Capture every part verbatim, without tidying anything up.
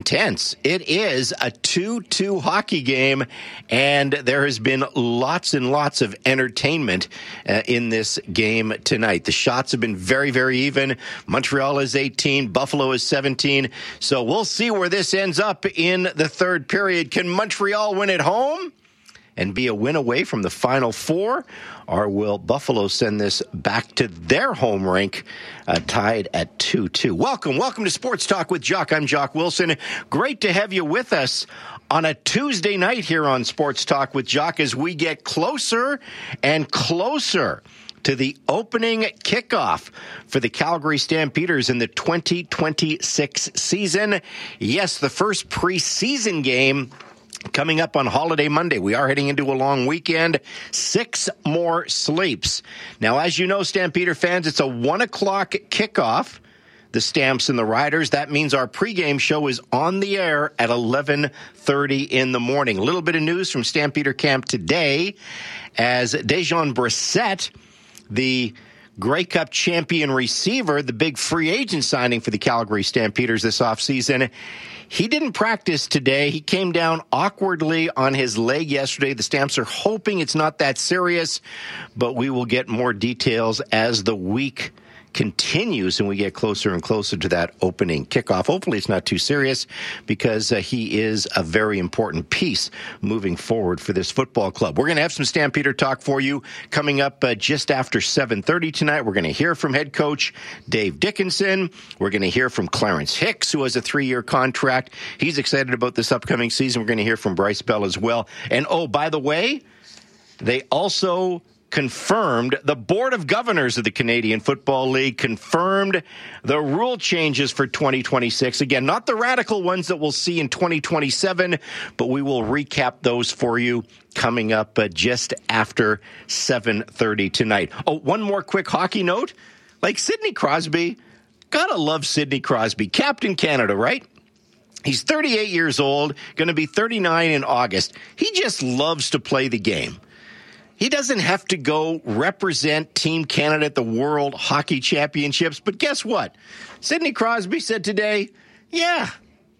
intense. It is a two two hockey game, and there has been lots and lots of entertainment uh, in this game tonight. The shots have been very, very even. Montreal is eighteen, Buffalo is seventeen. So we'll see where this ends up in the third period. Can Montreal win at home and be a win away from the Final Four? Or will Buffalo send this back to their home rink, uh, tied at two two? Welcome, welcome to Sports Talk with Jock. I'm Jock Wilson. Great to have you with us on a Tuesday night here on Sports Talk with Jock as we get closer and closer to the opening kickoff for the Calgary Stampeders in the twenty twenty-six season. Yes, the first preseason game coming up on Holiday Monday. We are heading into a long weekend. Six more sleeps. Now, as you know, Stampeder fans, it's a one o'clock kickoff. The Stamps and the Riders. That means our pregame show is on the air at eleven thirty in the morning. A little bit of news from Stampeder Camp today as Dejon Brissett, the Grey Cup champion receiver, the big free agent signing for the Calgary Stampeders this offseason, he didn't practice today. He came down awkwardly on his leg yesterday. The Stamps are hoping it's not that serious, but we will get more details as the week continues and we get closer and closer to that opening kickoff. Hopefully it's not too serious because uh, he is a very important piece moving forward for this football club. We're going to have some Stampeder talk for you coming up uh, just after seven thirty tonight. We're going to hear from head coach Dave Dickenson. We're going to hear from Clarence Hicks, who has a three-year contract. He's excited about this upcoming season. We're going to hear from Bryce Bell as well. And oh, by the way, they also confirmed, the Board of Governors of the Canadian Football League confirmed the rule changes for twenty twenty-six. Again, not the radical ones that we'll see in twenty twenty-seven, but we will recap those for you coming up uh, just after seven thirty tonight. Oh, one more quick hockey note. Like Sidney Crosby, gotta love Sidney Crosby. Captain Canada, right? He's thirty-eight years old, going to be thirty-nine in August. He just loves to play the game. He doesn't have to go represent Team Canada at the World Hockey Championships. But guess what? Sidney Crosby said today, yeah,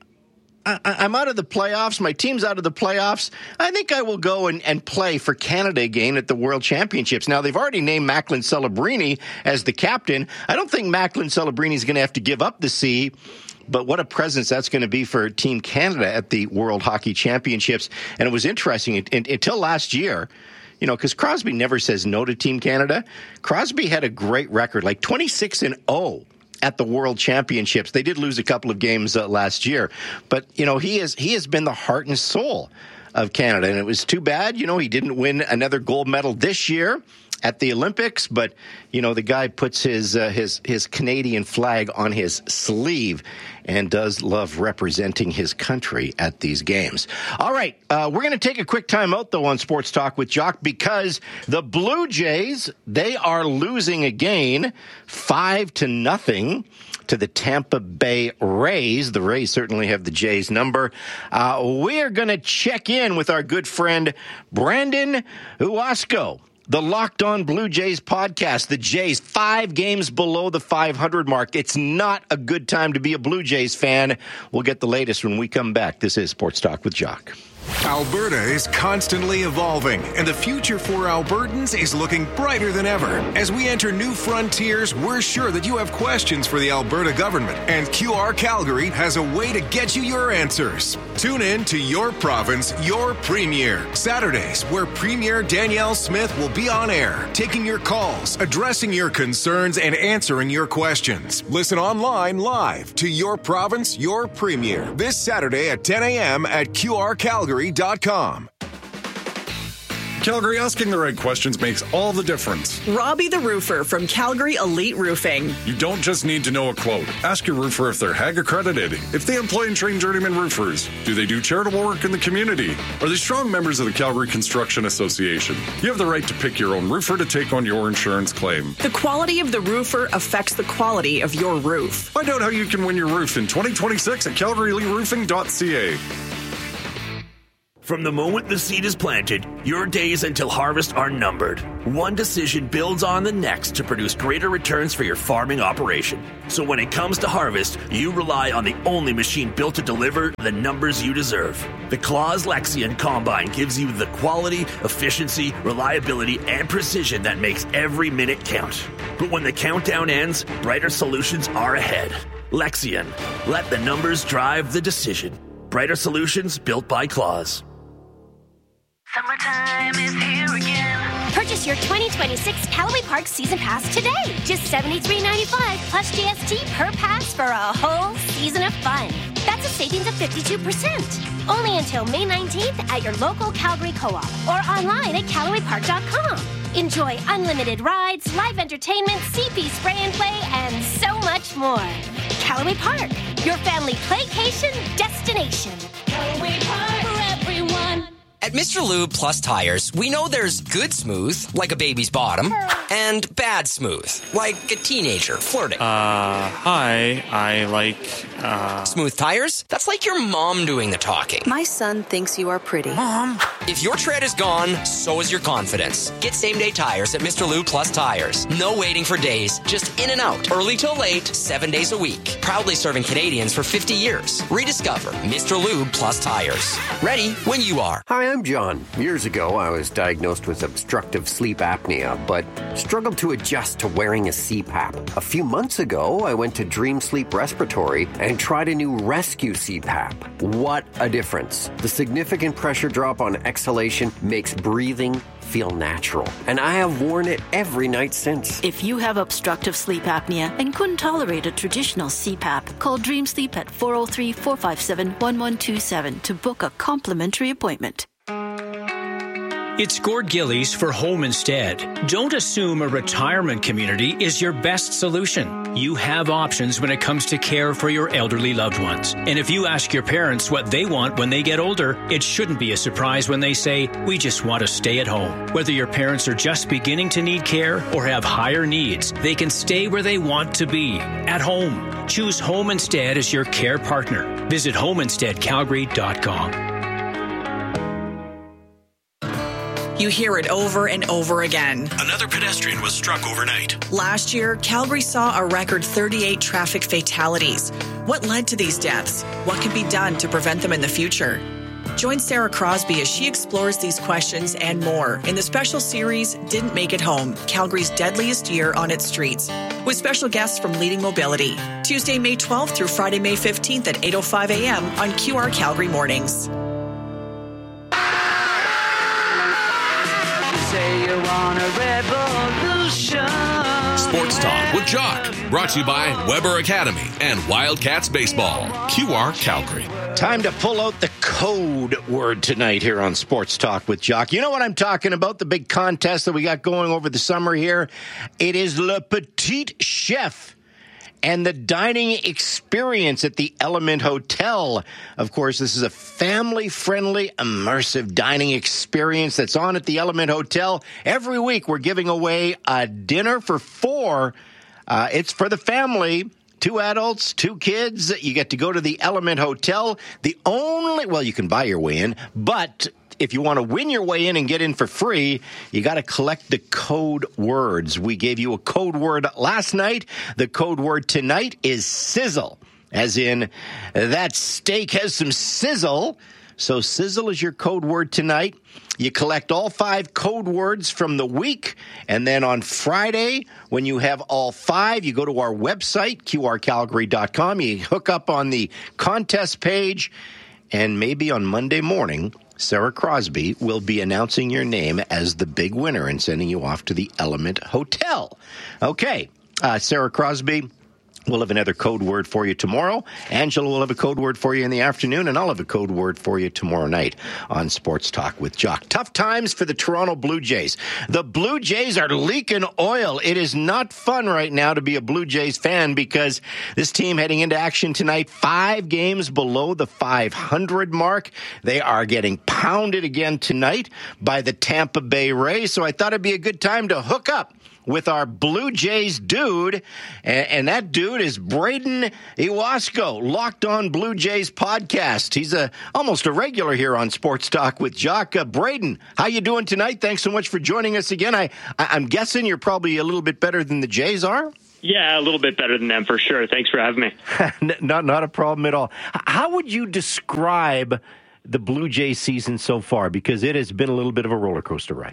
I, I'm out of the playoffs. My team's out of the playoffs. I think I will go and, and play for Canada again at the World Championships. Now, they've already named Macklin Celebrini as the captain. I don't think Macklin Celebrini is going to have to give up the C. But what a presence that's going to be for Team Canada at the World Hockey Championships. And it was interesting until last year. You know, because Crosby never says no to Team Canada. Crosby had a great record, like twenty-six and oh at the World Championships. They did lose a couple of games uh, last year. But, you know, he is he has been the heart and soul of Canada. And it was too bad, you know, he didn't win another gold medal this year at the Olympics, but you know the guy puts his uh, his his Canadian flag on his sleeve and does love representing his country at these games. All right, uh, we're going to take a quick time out though on Sports Talk with Jock because the Blue Jays, they are losing again, five to nothing to the Tampa Bay Rays. The Rays certainly have the Jays number. Uh, we are going to check in with our good friend Brandon Uasco. The Locked On Blue Jays podcast. The Jays five games below the five hundred mark. It's not a good time to be a Blue Jays fan. We'll get the latest when we come back. This is Sports Talk with Jock. Alberta is constantly evolving, and the future for Albertans is looking brighter than ever. As we enter new frontiers, we're sure that you have questions for the Alberta government, and Q R Calgary has a way to get you your answers. Tune in to Your Province, Your Premier, Saturdays, where Premier Danielle Smith will be on air, taking your calls, addressing your concerns, and answering your questions. Listen online live to Your Province, Your Premier, this Saturday at ten a.m. at Q R Calgary dot com. Calgary, asking the right questions makes all the difference. Robbie the Roofer from Calgary Elite Roofing. You don't just need to know a quote. Ask your roofer if they're H A G accredited, if they employ and train journeyman roofers. Do they do charitable work in the community? Are they strong members of the Calgary Construction Association? You have the right to pick your own roofer to take on your insurance claim. The quality of the roofer affects the quality of your roof. Find out how you can win your roof in twenty twenty-six at calgary elite roofing dot c a. From the moment the seed is planted, your days until harvest are numbered. One decision builds on the next to produce greater returns for your farming operation. So when it comes to harvest, you rely on the only machine built to deliver the numbers you deserve. The Claas Lexion Combine gives you the quality, efficiency, reliability, and precision that makes every minute count. But when the countdown ends, brighter solutions are ahead. Lexion. Let the numbers drive the decision. Brighter solutions built by Claas. Summertime is here again. Purchase your twenty twenty-six Callaway Park Season Pass today. Just seventy-three ninety-five plus G S T per pass for a whole season of fun. That's a savings of fifty-two percent. Only until May nineteenth at your local Calgary Co-op or online at Callaway Park dot com. Enjoy unlimited rides, live entertainment, C P spray and play, and so much more. Callaway Park, your family playcation destination. Callaway Park for everyone. At Mister Lube Plus Tires, we know there's good smooth, like a baby's bottom, and bad smooth, like a teenager flirting. Uh, hi, I like, uh... Smooth tires? That's like your mom doing the talking. My son thinks you are pretty. Mom! If your tread is gone, so is your confidence. Get same-day tires at Mister Lube Plus Tires. No waiting for days, just in and out, early till late, seven days a week. Proudly serving Canadians for fifty years. Rediscover Mister Lube Plus Tires. Ready when you are. Hi, I'm John. Years ago, I was diagnosed with obstructive sleep apnea, but struggled to adjust to wearing a C PAP. A few months ago, I went to Dream Sleep Respiratory and tried a new Rescue C PAP. What a difference. The significant pressure drop on exhalation makes breathing feel natural, and I have worn it every night since. If you have obstructive sleep apnea and couldn't tolerate a traditional C PAP, call Dream Sleep at four oh three, four five seven, one one two seven to book a complimentary appointment. It's Gord Gillies for Home Instead. Don't assume a retirement community is your best solution. You have options when it comes to care for your elderly loved ones. And if you ask your parents what they want when they get older, it shouldn't be a surprise when they say, we just want to stay at home. Whether your parents are just beginning to need care or have higher needs, they can stay where they want to be, at home. Choose Home Instead as your care partner. Visit home instead calgary dot com. You hear it over and over again. Another pedestrian was struck overnight. Last year, Calgary saw a record thirty-eight traffic fatalities. What led to these deaths? What can be done to prevent them in the future? Join Sarah Crosby as she explores these questions and more in the special series, Didn't Make It Home, Calgary's Deadliest Year on Its Streets, with special guests from Leading Mobility. Tuesday, May twelfth through Friday, May fifteenth at eight oh five a.m. on Q R Calgary Mornings. Sports Talk with Jock, brought to you by Weber Academy and Wildcats Baseball. Q R Calgary. Time to pull out the code word tonight here on Sports Talk with Jock. You know what I'm talking about, the big contest that we got going over the summer here? It is Le Petit Chef and the dining experience at the Element Hotel. Of course, this is a family-friendly, immersive dining experience that's on at the Element Hotel. Every week, we're giving away a dinner for four. Uh, it's for the family. Two adults, two kids. You get to go to the Element Hotel. The only, well, you can buy your way in, but if you want to win your way in and get in for free, you got to collect the code words. We gave you a code word last night. The code word tonight is sizzle, as in that steak has some sizzle. So sizzle is your code word tonight. You collect all five code words from the week, and then on Friday, when you have all five, you go to our website, Q R calgary dot com. You hook up on the contest page, and maybe on Monday morning, Sarah Crosby will be announcing your name as the big winner and sending you off to the Element Hotel. Okay, uh, Sarah Crosby, we'll have another code word for you tomorrow. Angela will have a code word for you in the afternoon, and I'll have a code word for you tomorrow night on Sports Talk with Jock. Tough times for the Toronto Blue Jays. The Blue Jays are leaking oil. It is not fun right now to be a Blue Jays fan because this team heading into action tonight, five games below the five hundred mark. They are getting pounded again tonight by the Tampa Bay Rays, so I thought it'd be a good time to hook up with our Blue Jays dude, and, and that dude is Braden Iwasko, Locked On Blue Jays podcast. He's a almost a regular here on Sports Talk with Jock. Uh, Braden, how you doing tonight? Thanks so much for joining us again. I, I I'm guessing you're probably a little bit better than the Jays are. Yeah, a little bit better than them for sure. Thanks for having me. not not a problem at all. How would you describe the Blue Jays season so far? Because it has been a little bit of a roller coaster ride.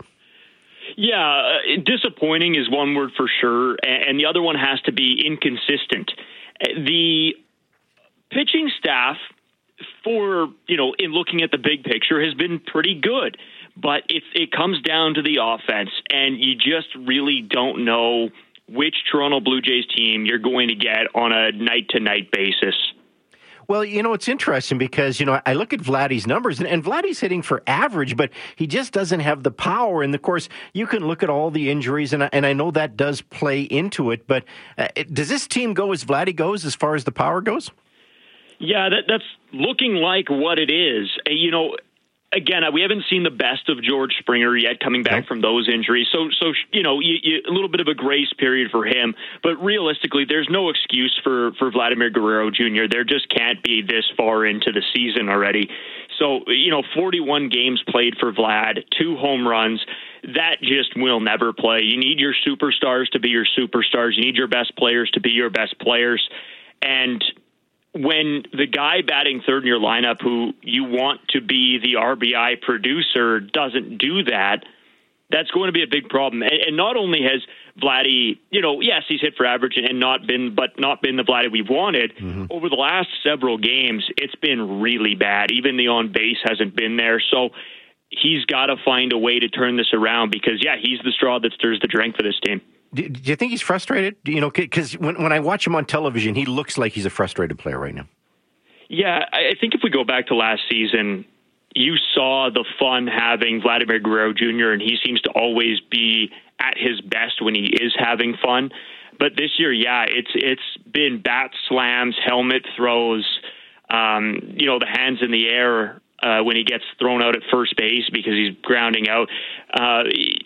Yeah, uh, disappointing is one word for sure, and the other one has to be inconsistent. The pitching staff, for, you know, in looking at the big picture, has been pretty good, but it, it comes down to the offense, and you just really don't know which Toronto Blue Jays team you're going to get on a night-to-night basis. Well, you know, it's interesting because, you know, I look at Vladdy's numbers, and, and Vladdy's hitting for average, but he just doesn't have the power. And, of course, you can look at all the injuries, and, and I know that does play into it. But uh, does this team go as Vladdy goes as far as the power goes? Yeah, that, that's looking like what it is. Uh, you know, again, we haven't seen the best of George Springer yet coming back nope. from those injuries. So, so you know, you, you, a little bit of a grace period for him. But realistically, there's no excuse for, for Vladimir Guerrero Junior There just can't be this far into the season already. So, you know, forty-one games played for Vlad, two home runs. That just will never play. You need your superstars to be your superstars. You need your best players to be your best players. And when the guy batting third in your lineup who you want to be the R B I producer doesn't do that, that's going to be a big problem. And, and not only has Vladdy, you know, yes, he's hit for average and not been, but not been the Vladdy we've wanted. Mm-hmm. Over the last several games, it's been really bad. Even the on base hasn't been there. So he's got to find a way to turn this around because, yeah, he's the straw that stirs the drink for this team. Do, do you think he's frustrated? You know, because when, when I watch him on television, he looks like he's a frustrated player right now. Yeah, I think if we go back to last season, you saw the fun having Vladimir Guerrero Junior, and he seems to always be at his best when he is having fun. But this year, yeah, it's it's been bat slams, helmet throws, um, you know, the hands in the air uh, when he gets thrown out at first base because he's grounding out. Uh,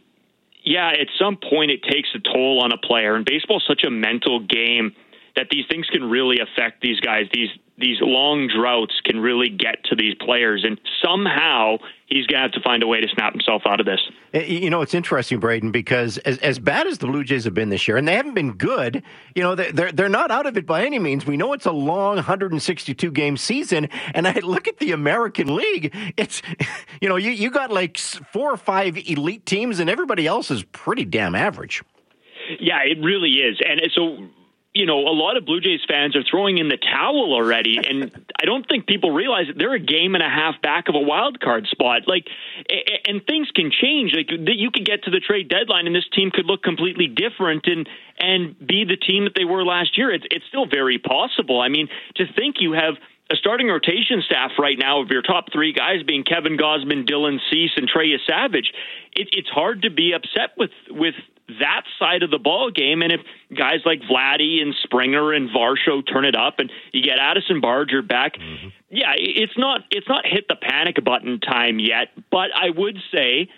yeah, at some point it takes a toll on a player, and baseball is such a mental game that these things can really affect these guys. These these long droughts can really get to these players, and somehow he's going to have to find a way to snap himself out of this. You know, it's interesting, Braden, because as as bad as the Blue Jays have been this year, and they haven't been good, you know, they're, they're not out of it by any means. We know it's a long one hundred sixty-two game season, and I look at the American League, it's, you know, you, you got like four or five elite teams, and everybody else is pretty damn average. Yeah, it really is. And so, you know, a lot of Blue Jays fans are throwing in the towel already, and I don't think people realize that they're a game and a half back of a wild card spot. Like, and things can change. Like, you could get to the trade deadline, and this team could look completely different and and be the team that they were last year. It's it's still very possible. I mean, to think you have a starting rotation staff right now of your top three guys being Kevin Gausman, Dylan Cease, and Trey Savage, it, it's hard to be upset with with. that side of the ball game. And if guys like Vladdy and Springer and Varsho turn it up and you get Addison Barger back, mm-hmm. yeah, it's not, it's not hit the panic button time yet, but I would say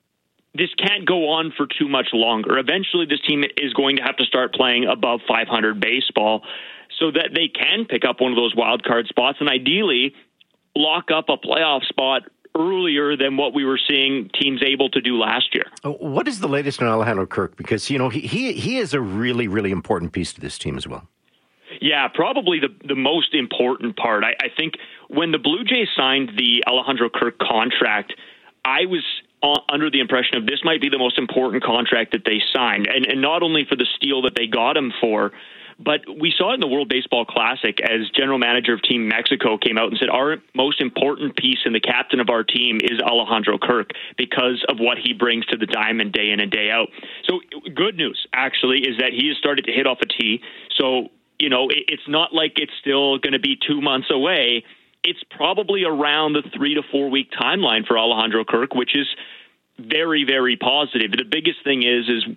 this can't go on for too much longer. Eventually this team is going to have to start playing above five hundred baseball so that they can pick up one of those wild card spots and ideally lock up a playoff spot earlier than what we were seeing teams able to do last year. What is the latest on Alejandro Kirk? Because, you know, he he, he is a really, really important piece to this team as well. Yeah, probably the, the most important part. I, I think when the Blue Jays signed the Alejandro Kirk contract, I was uh, under the impression of this might be the most important contract that they signed. And, and not only for the steal that they got him for, but we saw it in the World Baseball Classic as general manager of Team Mexico came out and said, our most important piece and the captain of our team is Alejandro Kirk because of what he brings to the diamond day in and day out. So good news, actually, is that he has started to hit off a tee. So, you know, it's not like it's still going to be two months away. It's probably around the three to four week timeline for Alejandro Kirk, which is very, very positive. The biggest thing is, is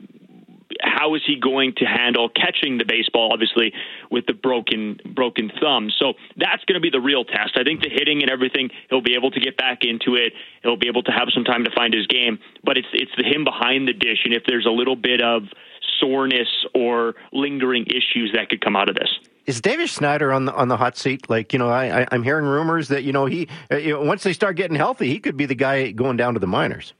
how is he going to handle catching the baseball, obviously, with the broken broken thumb? So that's going to be the real test. I think the hitting and everything, he'll be able to get back into it. He'll be able to have some time to find his game. But it's it's the him behind the dish. And if there's a little bit of soreness or lingering issues that could come out of this. Is Davis Schneider on the on the hot seat? Like, you know, I, I, I'm hearing rumors that, you know, he uh, you know, once they start getting healthy, he could be the guy going down to the minors.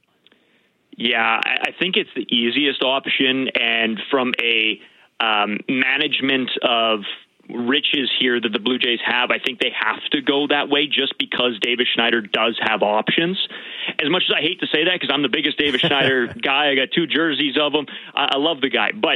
Yeah, I think it's the easiest option, and from a um, management of riches here that the Blue Jays have, I think they have to go that way just because Davis Schneider does have options. As much as I hate to say that because I'm the biggest Davis Schneider guy, I got two jerseys of him. I, I love the guy, but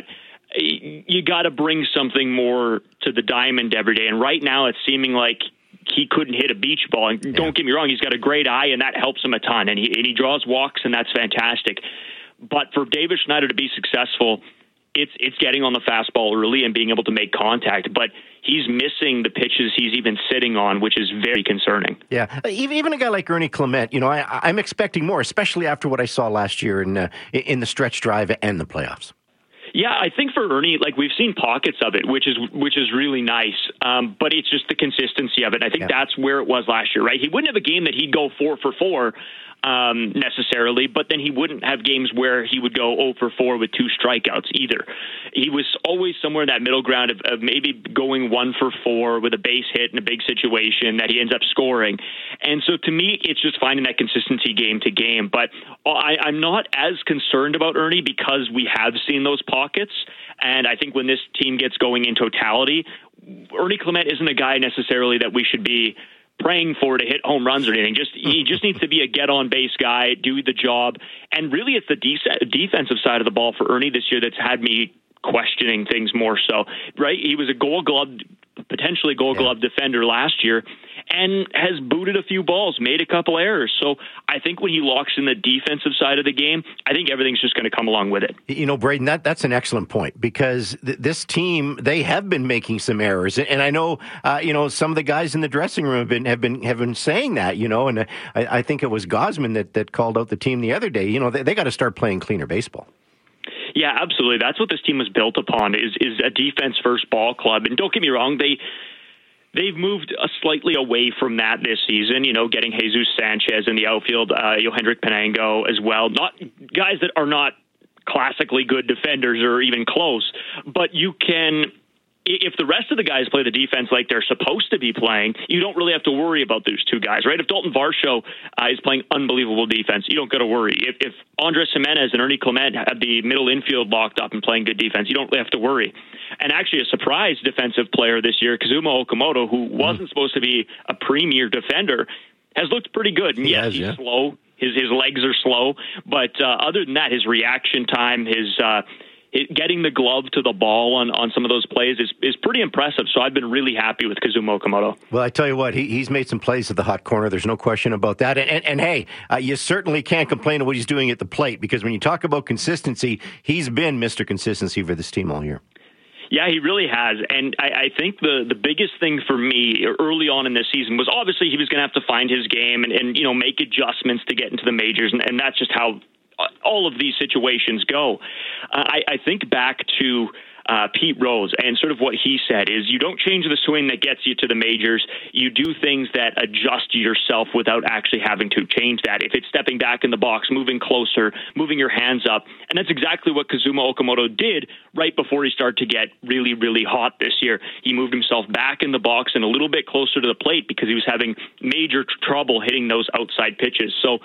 you got to bring something more to the diamond every day. And right now it's seeming like he couldn't hit a beach ball. And don't get me wrong, he's got a great eye, and that helps him a ton. And he, and he draws walks, and that's fantastic. But for Davis Schneider to be successful, it's it's getting on the fastball early and being able to make contact. But he's missing the pitches he's even sitting on, which is very concerning. Yeah, even even a guy like Ernie Clement, you know, I, I'm expecting more, especially after what I saw last year in uh, in the stretch drive and the playoffs. Yeah, I think for Ernie, like we've seen pockets of it, which is which is really nice. Um, but it's just the consistency of it. I think yeah. that's where it was last year, right? He wouldn't have a game that he'd go four for four um, necessarily, but then he wouldn't have games where he would go zero for four with two strikeouts either. He was always somewhere in that middle ground of, of maybe going one for four with a base hit in a big situation that he ends up scoring. And so to me, it's just finding that consistency game to game. But I, I'm not as concerned about Ernie because we have seen those pockets. And I think when this team gets going in totality, Ernie Clement isn't a guy necessarily that we should be praying for to hit home runs or anything. Just he just needs to be a get-on-base guy, do the job. And really it's the de- defensive side of the ball for Ernie this year that's had me questioning things more so, right? He was a gold glove, potentially gold glove yeah. defender last year and has booted a few balls, made a couple errors. So I think when he locks in the defensive side of the game, I think everything's just going to come along with it. You know, Braden, that, that's an excellent point because th- this team, they have been making some errors. And I know, uh, you know, some of the guys in the dressing room have been have been, have been saying that, you know, and I, I think it was Gosman that, that called out the team the other day. You know, they, they got to start playing cleaner baseball. Yeah, absolutely. That's what this team was built upon is is a defense-first ball club. And don't get me wrong, they they've moved uh, slightly away from that this season. You know, getting Jesus Sanchez in the outfield, uh, Yohendrick Penango as well. Not guys that are not classically good defenders or even close, but you can. If the rest of the guys play the defense like they're supposed to be playing, you don't really have to worry about those two guys, right? If Dalton Varsho uh, is playing unbelievable defense, you don't got to worry. If, if Andres Jimenez and Ernie Clement have the middle infield locked up and playing good defense, you don't really have to worry. And actually a surprise defensive player this year, Kazuma Okamoto, who mm-hmm. wasn't supposed to be a premier defender, has looked pretty good. And yes, has, he's yeah. slow. His, his legs are slow. But uh, other than that, his reaction time, his... Uh, It, getting the glove to the ball on, on some of those plays is, is pretty impressive. So I've been really happy with Kazuma Okamoto. Well, I tell you what, he, he's made some plays at the hot corner. There's no question about that. And, and, and hey, uh, you certainly can't complain of what he's doing at the plate because when you talk about consistency, he's been Mister Consistency for this team all year. Yeah, he really has. And I, I think the, the biggest thing for me early on in this season was obviously he was going to have to find his game and, and you know make adjustments to get into the majors. And, and that's just how all of these situations go. Uh, I, I think back to uh, Pete Rose and sort of what he said is you don't change the swing that gets you to the majors. You do things that adjust yourself without actually having to change that. If it's stepping back in the box, moving closer, moving your hands up. And that's exactly what Kazuma Okamoto did right before he started to get really, really hot this year. He moved himself back in the box and a little bit closer to the plate because he was having major tr- trouble hitting those outside pitches. So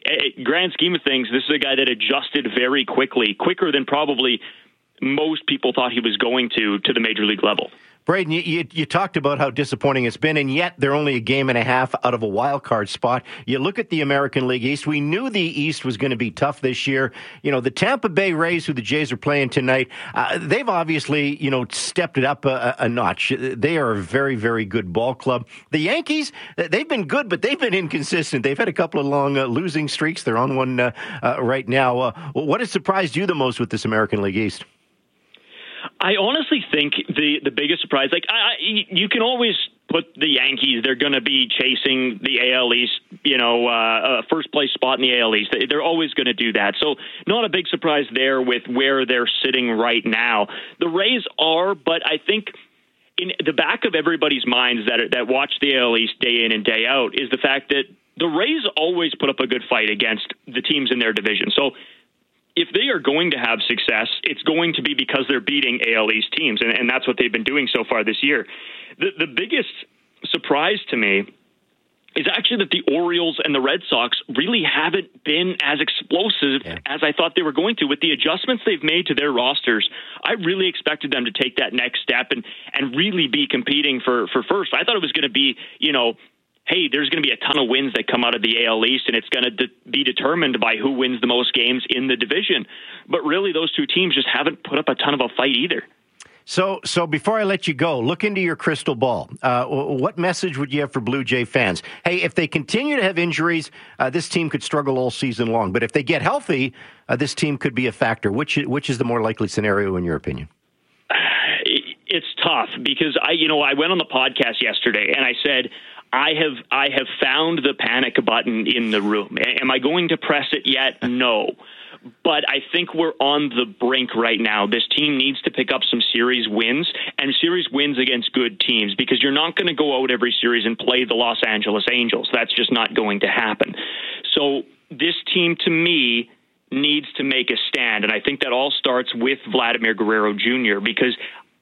grand scheme of things, this is a guy that adjusted very quickly, quicker than probably most people thought he was going to, to the major league level. Braden, you, you, you talked about how disappointing it's been, and yet they're only a game and a half out of a wild card spot. You look at the American League East. We knew the East was going to be tough this year. You know, the Tampa Bay Rays, who the Jays are playing tonight, uh, they've obviously, you know, stepped it up a, a notch. They are a very, very good ball club. The Yankees, they've been good, but they've been inconsistent. They've had a couple of long uh, losing streaks. They're on one uh, uh, right now. Uh, what has surprised you the most with this American League East? I honestly think the, the biggest surprise, like I, you can always put the Yankees, they're going to be chasing the A L East, you know, uh, first place spot in the A L East. They're always going to do that. So not a big surprise there with where they're sitting right now. The Rays are, but I think in the back of everybody's minds that that watch the A L East day in and day out is the fact that the Rays always put up a good fight against the teams in their division. So if they are going to have success, it's going to be because they're beating A L East teams, and, and that's what they've been doing so far this year. The, the biggest surprise to me is actually that the Orioles and the Red Sox really haven't been as explosive yeah. as I thought they were going to. With the adjustments they've made to their rosters, I really expected them to take that next step and, and really be competing for, for first. I thought it was going to be, you know, hey, there's going to be a ton of wins that come out of the A L East, and it's going to de- be determined by who wins the most games in the division. But really, those two teams just haven't put up a ton of a fight either. So, so before I let you go, look into your crystal ball. Uh, what message would you have for Blue Jay fans? Hey, if they continue to have injuries, uh, this team could struggle all season long. But if they get healthy, uh, this team could be a factor. Which which is the more likely scenario in your opinion? It's tough because I, you know, I went on the podcast yesterday and I said, I have I have found the panic button in the room. Am I going to press it yet? No. But I think we're on the brink right now. This team needs to pick up some series wins and series wins against good teams, because you're not going to go out every series and play the Los Angeles Angels. That's just not going to happen. So this team, to me, needs to make a stand. And I think that all starts with Vladimir Guerrero Junior, because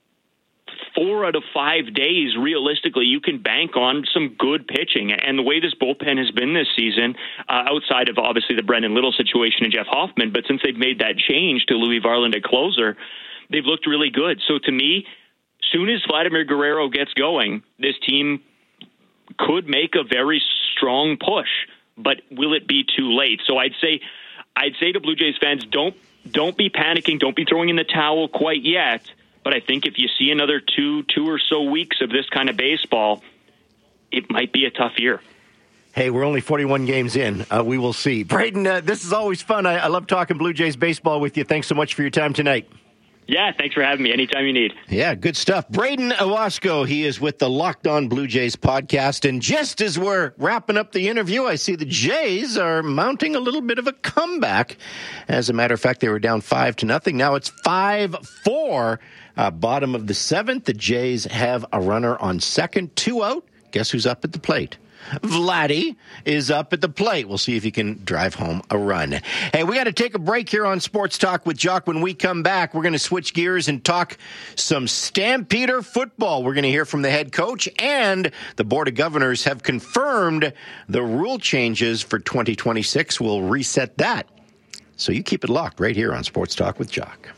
four out of five days, realistically, you can bank on some good pitching. And the way this bullpen has been this season, uh, outside of obviously the Brendan Little situation and Jeff Hoffman, but since they've made that change to Louis Varland at closer, they've looked really good. So to me, soon as Vladimir Guerrero gets going, this team could make a very strong push. But will it be too late? So I'd say, I'd say to Blue Jays fans, don't don't be panicking, don't be throwing in the towel quite yet. But I think if you see another two, two or so weeks of this kind of baseball, it might be a tough year. Hey, we're only forty-one games in. Uh, we will see. Braden, uh, this is always fun. I, I love talking Blue Jays baseball with you. Thanks so much for your time tonight. Yeah, thanks for having me. Anytime you need. Yeah, good stuff. Braden Owasco, he is with the Locked On Blue Jays podcast. And just as we're wrapping up the interview, I see the Jays are mounting a little bit of a comeback. As a matter of fact, they were down five to nothing. Now it's five four. Uh, bottom of the seventh, the Jays have a runner on second, two out. Guess who's up at the plate? Vladdy is up at the plate. We'll see if he can drive home a run. Hey, we got to take a break here on Sports Talk with Jock. When we come back, we're going to switch gears and talk some Stampeder football. We're going to hear from the head coach, and the Board of Governors have confirmed the rule changes for twenty twenty-six. We'll reset that. So you keep it locked right here on Sports Talk with Jock.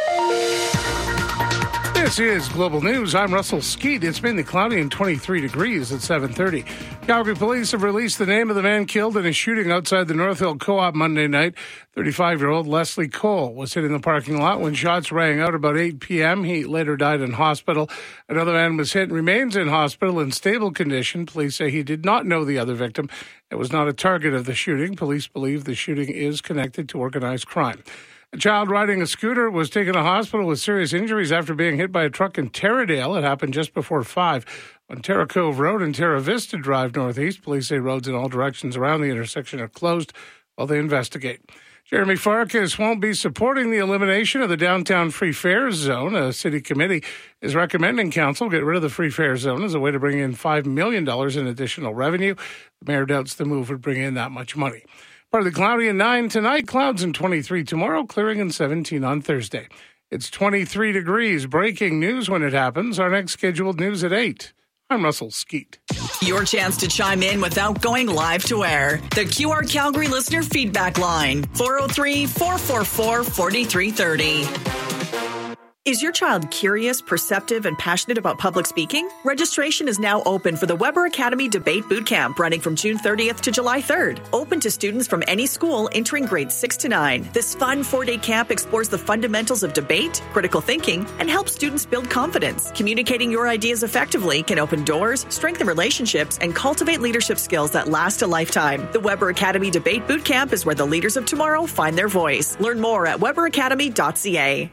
This is Global News. I'm Russell Skeet. It's mainly cloudy and twenty-three degrees at seven thirty. Calgary police have released the name of the man killed in a shooting outside the North Hill Co-op Monday night. thirty-five-year-old Leslie Cole was hit in the parking lot when shots rang out about eight p.m. He later died in hospital. Another man was hit and remains in hospital in stable condition. Police say he did not know the other victim. It was not a target of the shooting. Police believe the shooting is connected to organized crime. A child riding a scooter was taken to hospital with serious injuries after being hit by a truck in Terradale. It happened just before five on Terra Cove Road and Terra Vista Drive Northeast. Police say roads in all directions around the intersection are closed while they investigate. Jeremy Farkas won't be supporting the elimination of the downtown free fare zone. A city committee is recommending council get rid of the free fare zone as a way to bring in five million dollars in additional revenue. The mayor doubts the move would bring in that much money. Partly cloudy and nine tonight, clouds and twenty-three tomorrow, clearing and seventeen on Thursday. It's twenty-three degrees. Breaking news when it happens. Our next scheduled news at eight. I'm Russell Skeet. Your chance to chime in without going live to air. The Q R Calgary listener feedback line, four oh three, four four four, four three three oh. Is your child curious, perceptive, and passionate about public speaking? Registration is now open for the Weber Academy Debate Bootcamp, running from June thirtieth to July third. Open to students from any school entering grades six to nine. This fun four-day camp explores the fundamentals of debate, critical thinking, and helps students build confidence. Communicating your ideas effectively can open doors, strengthen relationships, and cultivate leadership skills that last a lifetime. The Weber Academy Debate Bootcamp is where the leaders of tomorrow find their voice. Learn more at weber academy dot c a.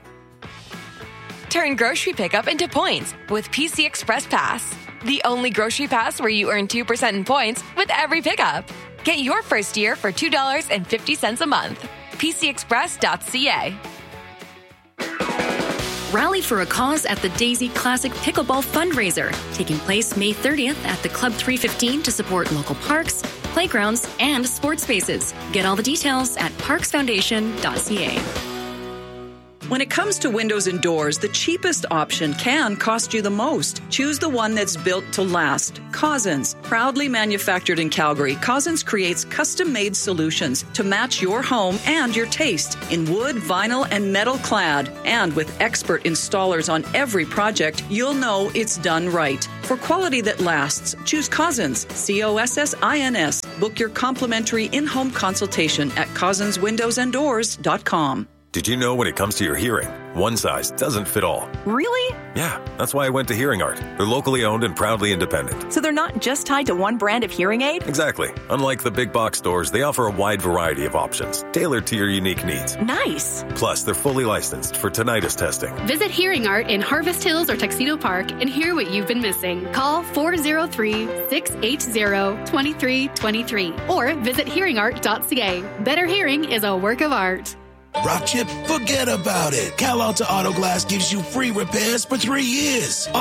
Turn grocery pickup into points with P C Express Pass. The only grocery pass where you earn two percent in points with every pickup. Get your first year for two dollars and fifty cents a month. P C express dot c a. Rally for a Cause at the Daisy Classic Pickleball Fundraiser, taking place May thirtieth at the Club three fifteen to support local parks, playgrounds, and sports spaces. Get all the details at parks foundation dot c a. When it comes to windows and doors, the cheapest option can cost you the most. Choose the one that's built to last. Cousins. Proudly manufactured in Calgary, Cousins creates custom-made solutions to match your home and your taste in wood, vinyl, and metal clad. And with expert installers on every project, you'll know it's done right. For quality that lasts, choose Cousins. C O S S I N S. Book your complimentary in-home consultation at cousins windows and doors dot com. Did you know when it comes to your hearing, one size doesn't fit all? Really? Yeah, that's why I went to Hearing Art. They're locally owned and proudly independent. So they're not just tied to one brand of hearing aid? Exactly. Unlike the big box stores, they offer a wide variety of options, tailored to your unique needs. Nice. Plus, they're fully licensed for tinnitus testing. Visit Hearing Art in Harvest Hills or Tuxedo Park and hear what you've been missing. Call four oh three, six eight zero, two three two three or visit hearing art dot c a. Better hearing is a work of art. Rock Chip, forget about it. Cal Alta Auto Glass gives you free repairs for three years.